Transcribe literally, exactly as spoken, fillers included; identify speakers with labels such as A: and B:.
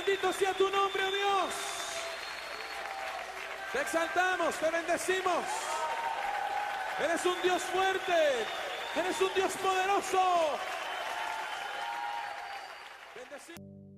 A: Bendito sea tu nombre, oh Dios. Te exaltamos, te bendecimos. Eres un Dios fuerte. Eres un Dios poderoso. Bendecimos.